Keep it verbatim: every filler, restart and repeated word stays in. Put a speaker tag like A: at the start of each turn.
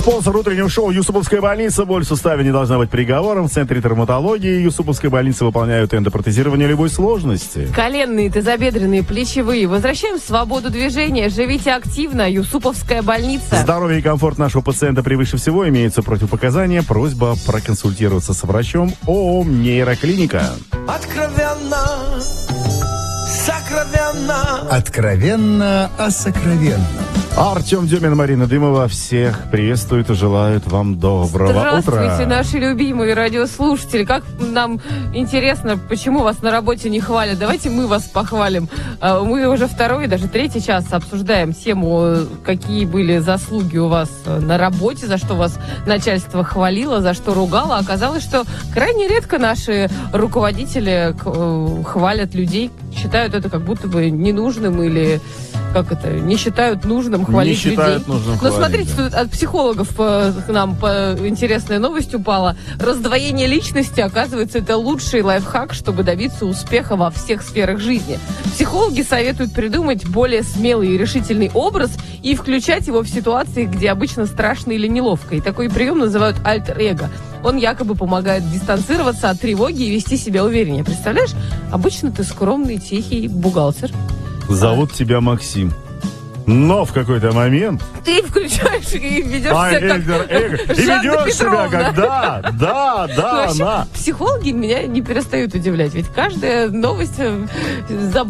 A: Спонсор утреннего шоу «Юсуповская больница». Боль в суставе не должна быть приговором. В Центре травматологии «Юсуповской больницы» выполняют эндопротезирование любой сложности.
B: Коленные, тазобедренные, плечевые. Возвращаем свободу движения. Живите активно. «Юсуповская больница».
A: Здоровье и комфорт нашего пациента превыше всего. Имеются противопоказания. Просьба проконсультироваться с врачом. ООО «Нейроклиника».
C: Откровенно, сокровенно.
D: Откровенно о сокровенном.
A: Артем Дюмин, Марина Дымова всех приветствуют и желают вам доброго
B: Здравствуйте,
A: утра.
B: наши любимые радиослушатели. Как нам интересно, почему вас на работе не хвалят. Давайте мы вас похвалим. Мы уже второй, даже третий час обсуждаем тему, какие были заслуги у вас на работе, за что вас начальство хвалило, за что ругало. Оказалось, что крайне редко наши руководители хвалят людей, считают это как будто бы ненужным или... Как это? Не считают нужным хвалить
A: не считают
B: людей.
A: Нужным
B: Но
A: хвалить,
B: смотрите,
A: да.
B: тут от психологов э, к нам по, интересная новость упала. Раздвоение личности, оказывается, это лучший лайфхак, чтобы добиться успеха во всех сферах жизни. Психологи советуют придумать более смелый и решительный образ и включать его в ситуации, где обычно страшно или неловко. И такой прием называют альтер-эго. Он якобы помогает дистанцироваться от тревоги и вести себя увереннее. Представляешь, обычно ты скромный, тихий бухгалтер.
A: Зовут тебя Максим. Но в какой-то момент...
B: Ты включаешь и ведешь
A: А,
B: себя
A: Эльдер,
B: как
A: Эльдер, и
B: Жанна
A: ведешь себя
B: Петровна.
A: как... Да, да,
B: Ну,
A: да,
B: вообще,
A: она...
B: психологи меня не перестают удивлять. Ведь каждая новость э,